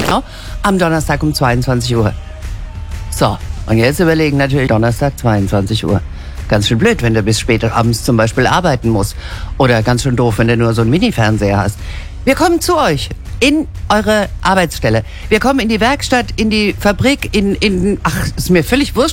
genau am Donnerstag um 22 Uhr. So, und jetzt überlegen natürlich Donnerstag 22 Uhr. Ganz schön blöd, wenn du bis spät abends zum Beispiel arbeiten musst. Oder ganz schön doof, wenn du nur so einen Mini-Fernseher hast. Wir kommen zu euch in eure Arbeitsstelle. Wir kommen in die Werkstatt, in die Fabrik, ach, ist mir völlig wurscht.